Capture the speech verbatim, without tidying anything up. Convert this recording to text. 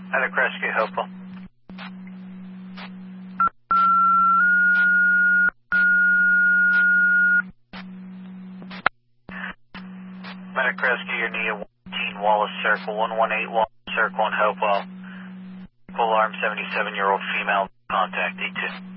Medic Rescue, Hopewell. Medic Rescue, you're near one eighteen Wallace Circle, one eighteen Wallace Circle in Hopewell. Alarm, seventy-seven-year-old female, contact D two.